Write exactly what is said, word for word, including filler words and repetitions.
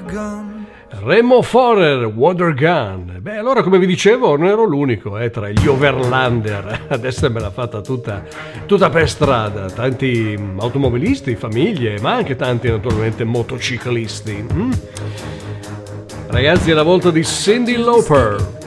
gun. Remo Forer, Water Gun. Beh, allora, come vi dicevo, non ero l'unico eh, tra gli overlander ad essermela fatta tutta, tutta per strada. Tanti automobilisti, famiglie, ma anche tanti naturalmente motociclisti. Mm? Ragazzi, è la volta di Cyndi Lauper.